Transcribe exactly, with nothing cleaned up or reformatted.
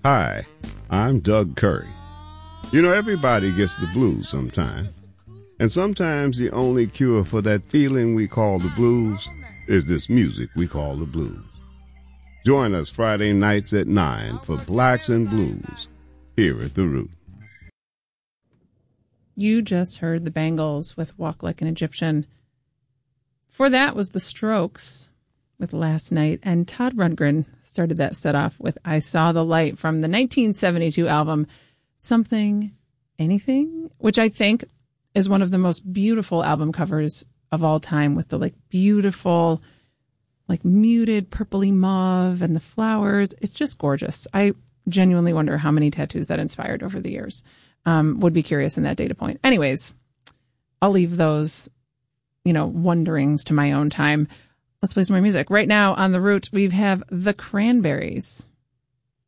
Hi, I'm Doug Curry. You know, everybody gets the blues sometime. And sometimes the only cure for that feeling we call the blues is this music we call the blues. Join us Friday nights at nine for Blacks and Blues here at The Root. You just heard the Bangles with Walk Like an Egyptian. For that was the Strokes with Last Night, and Todd Rundgren started that set off with I Saw the Light from the nineteen seventy-two album Something, Anything, which I think is one of the most beautiful album covers of all time, with the like beautiful, like muted purpley mauve and the flowers. It's just gorgeous. I genuinely wonder how many tattoos that inspired over the years. Um, would be curious in that data point. Anyways, I'll leave those, you know, wonderings to my own time. Let's play some more music. Right now on The Root, we have The Cranberries.